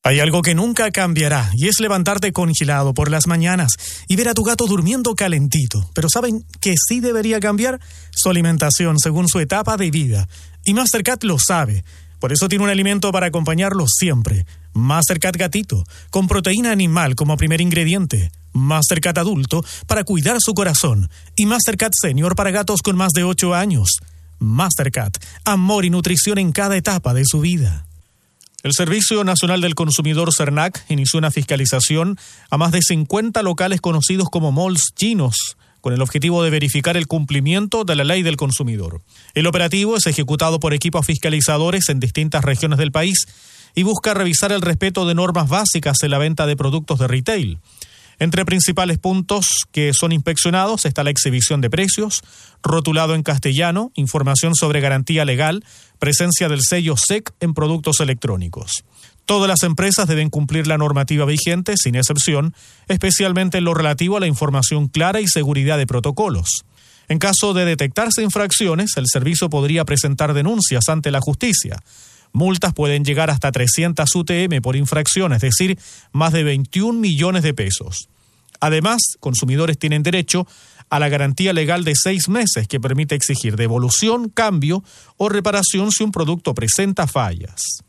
Hay algo que nunca cambiará y es levantarte congelado por las mañanas y ver a tu gato durmiendo calentito. Pero ¿saben qué sí debería cambiar? Su alimentación según su etapa de vida. Y Mastercat lo sabe. Por eso tiene un alimento para acompañarlo siempre. Mastercat Gatito, con proteína animal como primer ingrediente. Mastercat Adulto para cuidar su corazón. Y Mastercat Senior para gatos con más de 8 años. Mastercat, amor y nutrición en cada etapa de su vida. El Servicio Nacional del Consumidor SERNAC inició una fiscalización a más de 50 locales conocidos como malls chinos, con el objetivo de verificar el cumplimiento de la ley del consumidor. El operativo es ejecutado por equipos fiscalizadores en distintas regiones del país y busca revisar el respeto de normas básicas en la venta de productos de retail. Entre principales puntos que son inspeccionados está la exhibición de precios, rotulado en castellano, información sobre garantía legal, presencia del sello SEC en productos electrónicos. Todas las empresas deben cumplir la normativa vigente, sin excepción, especialmente en lo relativo a la información clara y seguridad de protocolos. En caso de detectarse infracciones, el servicio podría presentar denuncias ante la justicia. Multas pueden llegar hasta 300 UTM por infracción, es decir, más de 21 millones de pesos. Además, consumidores tienen derecho a la garantía legal de 6 meses que permite exigir devolución, cambio o reparación si un producto presenta fallas.